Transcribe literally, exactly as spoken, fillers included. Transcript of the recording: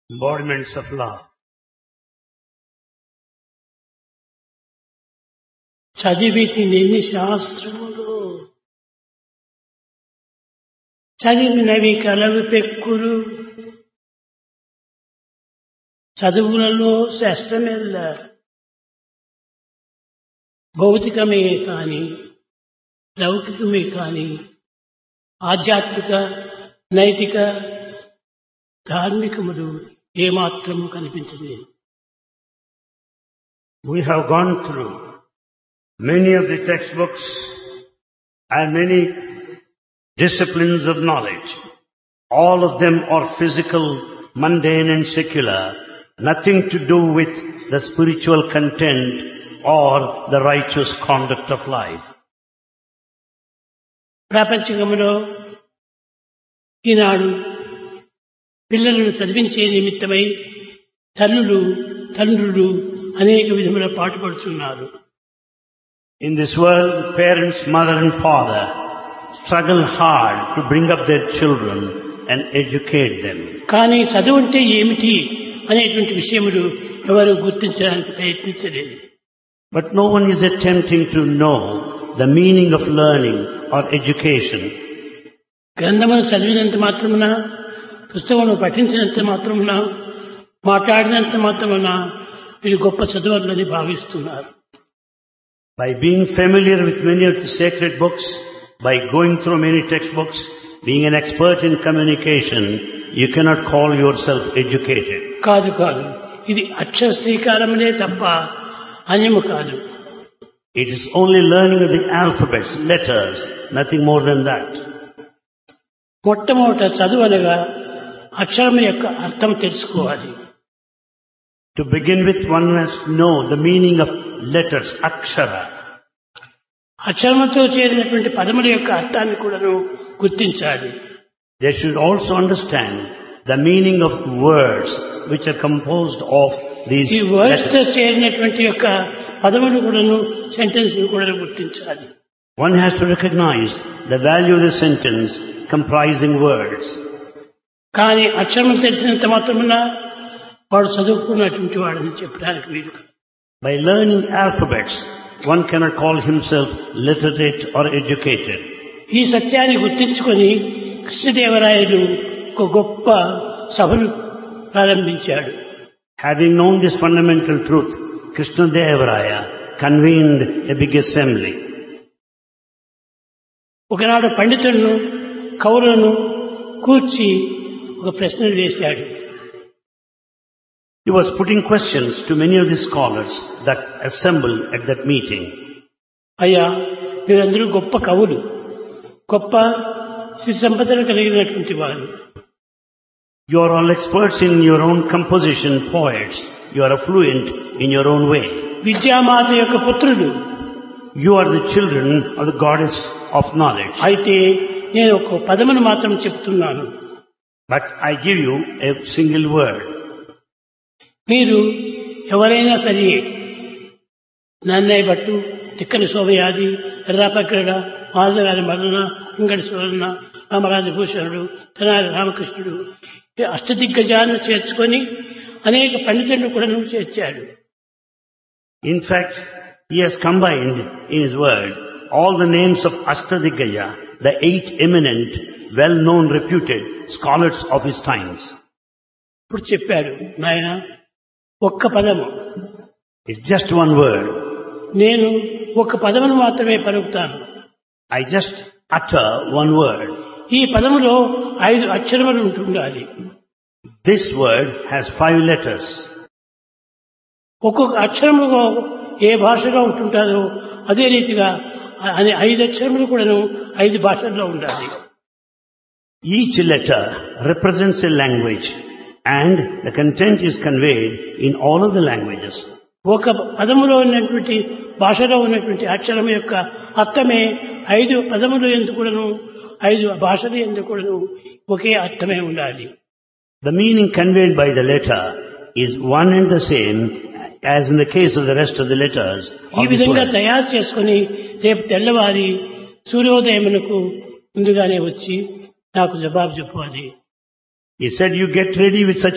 embodiments of love. చదివితిని శాస్త్రములు చదివినవి కలవి పెక్కులు చదువులలో శాస్త్రమెల్ల భౌతికమే కాని లౌకికమే కాని ఆధ్యాత్మిక నైతిక ధార్మికములు ఏమాత్రము కనిపించలేదు. We have gone through many of the textbooks and many disciplines of knowledge. All of them are physical, mundane and secular, nothing to do with the spiritual content or the righteous conduct of life. ప్రపంచంలో ఈనాడు పిల్లలను చదివించే నిమిత్తమై తల్లులు తండ్రులు అనేక విధముల పాటుపడుతున్నారు. In this world, parents, mother and father struggle hard to bring up their children and educate them. కానీ చదువు అంటే ఏమిటి అనేటువంటి విషయములు ఎవరు గుర్తించడానికి ప్రయత్నించలేదు. But no one is attempting to know the meaning of learning or education. గ్రంథమును చదివినంత మాత్రమున, పుస్తకమును పఠించినంత మాత్రమున, మాట్లాడినంత మాత్రమున వీరు గొప్ప చదువులని భావిస్తున్నారు. By being familiar with many of the sacred books, by going through many textbooks, being an expert in communication, you cannot call yourself educated. కాదు కాదు, ఇది అక్షర శ్రీకారములే తప్ప అన్యము కాదు. It is only learning of the alphabets, letters, nothing more than that. మొట్టమొదట చదువు అనగా అక్షరం యొక్క అర్థం తెలుసుకోవాలి. To begin with, one must know the meaning of letters, akshara. అక్షరముతో చేరినటువంటి పదముల యొక్క అర్థాన్ని కూడాను గుర్తించాలి. They should also understand the meaning of words which are composed of these ఈ వర్డ్స్ తో letters. చేరినటువంటి యొక్క పదములు కూడాను సెంటెన్స్ కూడాను గుర్తించాలి. One has to recognize the value of the sentence comprising words. కానీ అక్షరం తెలిసినంత మాత్రమున వాడు చదువుకున్నటువంటి వాడని చెప్పడానికి వీలు. By learning alphabets, one cannot call himself literate or educated. ఈ సత్యాన్ని గుర్తించుకొని కృష్ణదేవరాయలు ఒక గొప్ప సభను ప్రారంభించాడు. Having known this fundamental truth, Krishna Devaraya convened a big assembly. ఒకనాడు పండితులను కవులను కూర్చి ఒక ప్రశ్నలు వేశాడు. He was putting questions to many of the scholars that assembled at that meeting. అయ్యా, మీరందరూ గొప్ప కవులు, గొప్ప సిరి సంపదలు కలిగినటువంటి వారు. You are all experts in your own composition, poets. You are fluent in your own way. విద్యామాత యొక్క పుత్రులు. You are the children of the goddess of knowledge. అయితే నేను ఒక పదమును మాత్రం చెప్తున్నాను. But I give you a single word. మీరు ఎవరైనా సరే నన్నయ్య భట్టు, తిక్కని శోభయాది, ఎర్రాపక్రడ, మాధవగారి మరణ, ఇంగడి సువర్ణ, రామరాజభూషణుడు, తెనాలి రామకృష్ణుడు, ఈ అష్టదిగ్గజాన్ని చేర్చుకొని అనేక పండితులను కూడా నువ్వు చేర్చాడు. In fact, he has combined in his word all the names of Ashtadiggaya, the eight eminent, well-known, reputed scholars of his times. ఇప్పుడు చెప్పాడు, నాయన ఒక్క పదము, It's just one word. నేను ఒక పదమును మాత్రమే పలుకుతాను. I just utter one word. ఈ పదములో ఐదు అక్షరములు ఉంటుండాలి. This word has five letters. ఒక్కొక్క అక్షరములో ఏ భాషలో ఉంటుంటారో అదే రీతిగా అనే ఐదు అక్షరములు కూడాను ఐదు భాషల్లో ఉండాలి. Each letter represents a language and the content is conveyed in all of the languages. ఒక పదములో ఉన్నటువంటి భాషలో ఉన్నటువంటి అక్షరం యొక్క అర్థమే ఐదు పదములు ఎందుకు కూడాను ఐదు భాషలు ఎందుకు కూడాను ఒకే అర్థమే ఉండాలి. The meaning conveyed by the letter is one and the same as in the case of the rest of the letters ఈ of this విధంగా word. తయారు చేసుకుని రేపు తెల్లవారి సూర్యోదయమునకు ముందుగానే వచ్చి నాకు జవాబు చెప్పాలి. He said, you get ready with such